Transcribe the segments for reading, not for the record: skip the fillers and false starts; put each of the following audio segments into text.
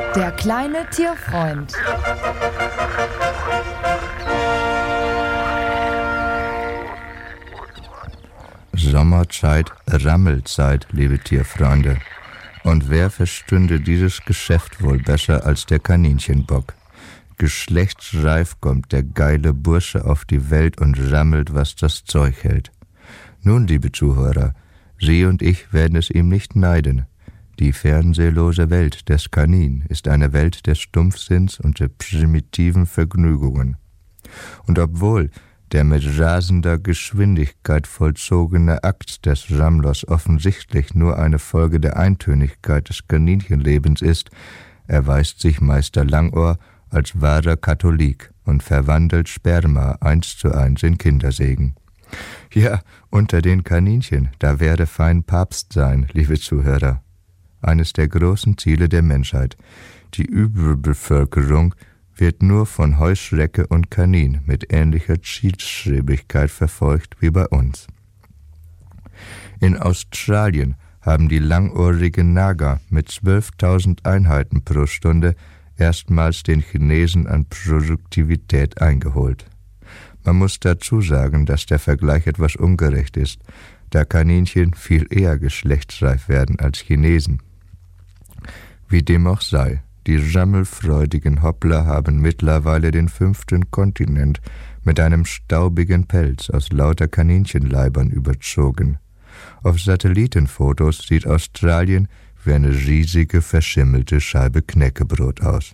Der kleine Tierfreund. Sommerzeit, Rammelzeit, liebe Tierfreunde. Und wer verstünde dieses Geschäft wohl besser als der Kaninchenbock? Geschlechtsreif kommt der geile Bursche auf die Welt und rammelt, was das Zeug hält. Nun, liebe Zuhörer, Sie und ich werden es ihm nicht neiden. Die fernsehlose Welt des Kanin ist eine Welt des Stumpfsinns und der primitiven Vergnügungen. Und obwohl der mit rasender Geschwindigkeit vollzogene Akt des Rammlers offensichtlich nur eine Folge der Eintönigkeit des Kaninchenlebens ist, erweist sich Meister Langohr als wahrer Katholik und verwandelt Sperma 1:1 in Kindersegen. Ja, unter den Kaninchen, da werde fein Papst sein, liebe Zuhörer. Eines der großen Ziele der Menschheit, die Überbevölkerung, wird nur von Heuschrecke und Kanin mit ähnlicher Zielstrebigkeit verfolgt wie bei uns. In Australien haben die langohrigen Nager mit 12.000 Einheiten pro Stunde erstmals den Chinesen an Produktivität eingeholt. Man muss dazu sagen, dass der Vergleich etwas ungerecht ist, da Kaninchen viel eher geschlechtsreif werden als Chinesen. Wie dem auch sei, die rammelfreudigen Hoppler haben mittlerweile den 5. Kontinent mit einem staubigen Pelz aus lauter Kaninchenleibern überzogen. Auf Satellitenfotos sieht Australien wie eine riesige, verschimmelte Scheibe Knäckebrot aus.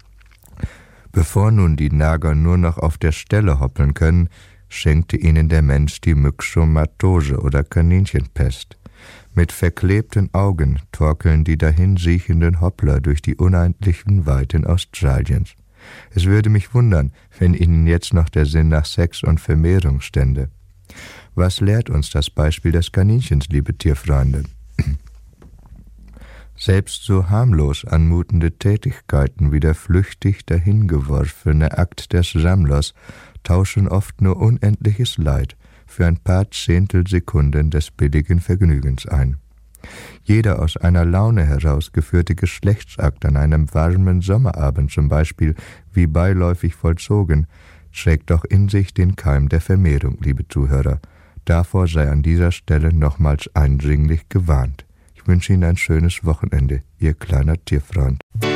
Bevor nun die Nager nur noch auf der Stelle hoppeln können, schenkte ihnen der Mensch die Myxomatose oder Kaninchenpest. Mit verklebten Augen torkeln die dahinsiechenden Hoppler durch die unendlichen Weiten Australiens. Es würde mich wundern, wenn ihnen jetzt noch der Sinn nach Sex und Vermehrung stände. Was lehrt uns das Beispiel des Kaninchens, liebe Tierfreunde? Selbst so harmlos anmutende Tätigkeiten wie der flüchtig dahingeworfene Akt des Rammlers tauschen oft nur unendliches Leid für ein paar Zehntelsekunden des billigen Vergnügens ein. Jeder aus einer Laune herausgeführte Geschlechtsakt an einem warmen Sommerabend zum Beispiel, wie beiläufig vollzogen, trägt doch in sich den Keim der Vermehrung, liebe Zuhörer. Davor sei an dieser Stelle nochmals eindringlich gewarnt. Ich wünsche Ihnen ein schönes Wochenende, Ihr kleiner Tierfreund.